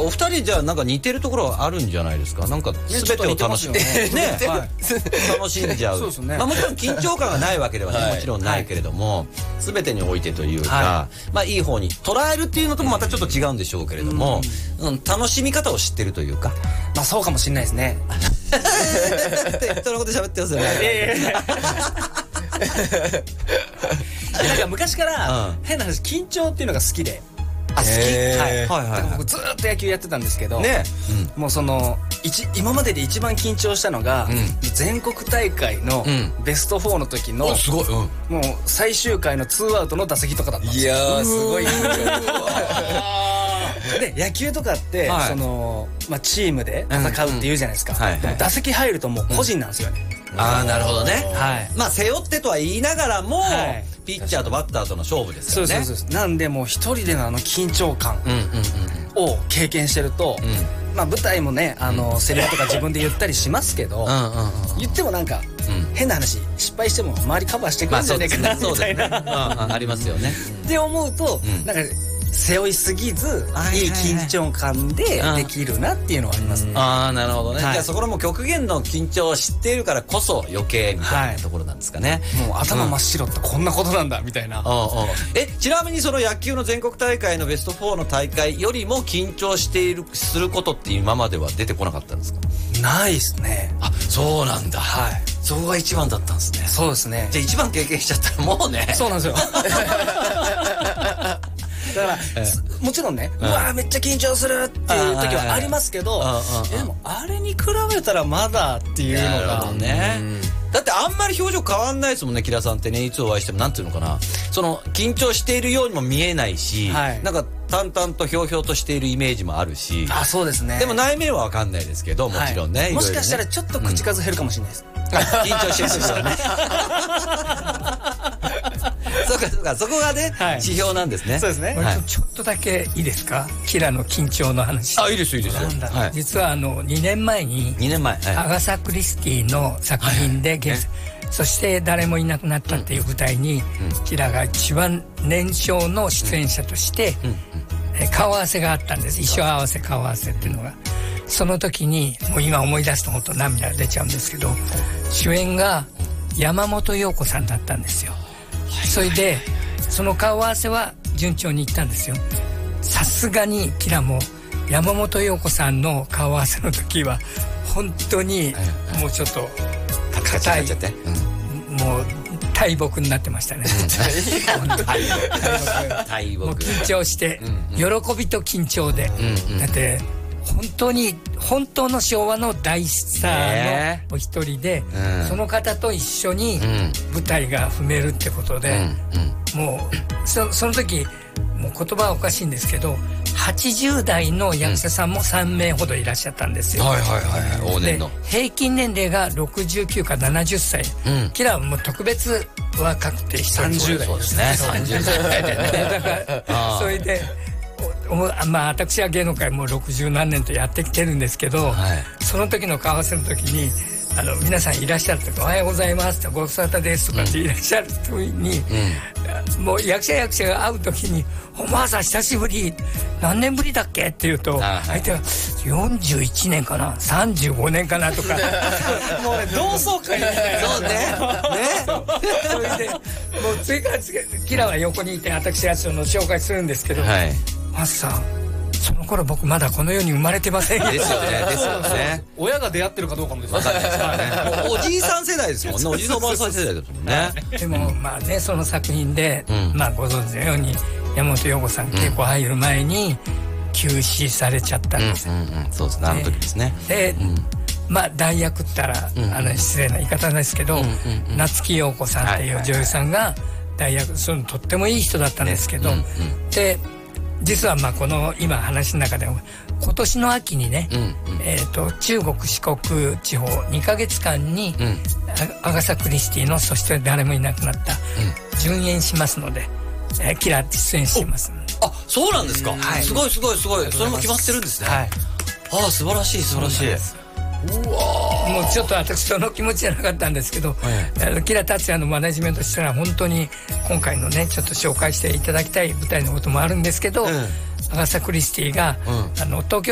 お二人じゃあなんか似てるところはあるんじゃないですか。なんか全てを楽しむね、楽しんじゃう。そうですね。まあもちろん緊張感がないわけではね、もちろんないけれども、全てにおいてというか、まあいい方に捉えるっていうのともまたちょっと違うんでしょうけれども、楽しみ方を知ってるというか。 まあそうかもしれないですね。 人のこと喋ってますよね。 なんか昔から変な話、緊張っていうのが好きで。 あ、好き。 はい。僕ずーっと野球やってたんですけど、もうその今までで一番緊張したのが全国大会のベスト4の時のすごい、 もう最終回の2アウトの打席とかだったんですよ。 いやーすごい。 で野球とかってそのまあチームで戦うっていうじゃないですか。でも打席入るともう個人なんですよね。 ああ、なるほどね。まあ背負ってとは言いながらもピッチャーとバッターとの勝負ですよね。 そうなんでもう一人での緊張感を経験してると、まあ舞台もねセリフとか自分で言ったりしますけど、言ってもなんか変な話、失敗しても周りカバーしてくれるんじゃねえかなみたいなありますよね。 って思うとなんか背負いすぎずいい緊張感でできるなっていうのはありますね。 ああ、なるほどね。じゃあそこのもう極限の緊張を知っているからこそ余計みたいなところなんですかね。 もう頭真っ白ってこんなことなんだみたいな。 ちなみにその野球の全国大会のベスト4の大会よりも緊張しているすることって今までは出てこなかったんですか？ ないですね。 あ、そうなんだ。そこが一番だったんですね。 そうですね。 じゃあ一番経験しちゃったらもうね。 そうなんですよ。だからもちろんね、うわーめっちゃ緊張するっていう時はありますけど、でもあれに比べたらまだっていうのがね。だってあんまり表情変わんないですもんね、キラさんってね。いつお会いしてもなんていうのかな、その緊張しているようにも見えないし、なんか淡々とひょうひょうとしているイメージもあるし。 あ、そうですね。 でも内面は分かんないですけど、もちろんね。 もしかしたらちょっと口数減るかもしれないです。 緊張してる人ね。そうか、そこがね、指標なんですね。 そうですね。 ちょっとだけいいですか、キラの緊張の話。 あ、いいですよ、いいですよ。 実は2年前にアガサ・クリスティの作品でそして誰もいなくなったっていう舞台にキラが一番年少の出演者として顔合わせがあったんです。衣装合わせ、顔合わせっていうのが。その時にもう今思い出すと本当涙が出ちゃうんですけど、主演が山本陽子さんだったんですよ。それでその顔合わせは順調にいったんですよ。さすがにキラも山本陽子さんの顔合わせの時は本当にもうちょっと硬い、もう大木になってましたね。 大木。 もう緊張して喜びと緊張で、だって本当の昭和の大スターのお一人で、その方と一緒に舞台が踏めるってことで、もうその時もう言葉はおかしいんですけど、80代の役者さんも3名ほどいらっしゃったんですよ。 往年の。 平均年齢が69か70歳。キラはもう特別若くて 30代ですね。 30代でね。 だからそれで。まあ私は芸能界もう60何年とやってきてるんですけど、その時の顔合わせの時に皆さんいらっしゃる時「おはようございます」と「ご無沙汰です」とかっていらっしゃる時に、もう役者が会う時に「おまあさん久しぶり、何年ぶりだっけ?」って言うと相手は41年かな35年かなとかもうね同窓会みたいな。 そうね。 それでもう次から次キラは横にいて私がその紹介するんですけど、マスさんその頃僕まだこの世に生まれてませんよ。 ですよね。 親が出会ってるかどうかもですね。 おじいさん世代ですもんね。おじいさんおばあさん世代ですもんね。 でもまあね、その作品でまあご存知のように山本陽子さん稽古入る前に急死されちゃったんです。 そうですね、あの時ですね。 でまあ代役ったら失礼な言い方ですけど、夏木陽子さんっていう女優さんが代役、とってもいい人だったんですけど、で実はまあこの今話の中でも今年の秋にね、中国四国地方2ヶ月間にアガサ・クリスティのそして誰もいなくなった順延しますので、キラ出演してます。 あ、そうなんですか。すごい。それも決まってるんですね。ああ、素晴らしい。 もうちょっと私その気持ちじゃなかったんですけど、キラ達也のマネジメントしたら本当に今回のねちょっと紹介していただきたい舞台のこともあるんですけど、アガサ・クリスティが東京